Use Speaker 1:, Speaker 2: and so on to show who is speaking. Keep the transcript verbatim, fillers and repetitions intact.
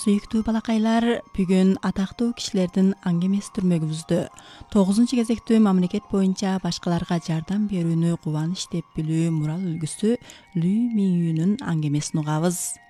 Speaker 1: Suyuktуу balakaylar, бүгүn атактуу кишилердин аңгемеси түрмөгүбүздө тогузунчу кезектүү мамлекет боюнча башкаларга жардам берүүнү кубаныч деп билүү мурал үлгүсү Лү Минюнун аңгемесин угабыз.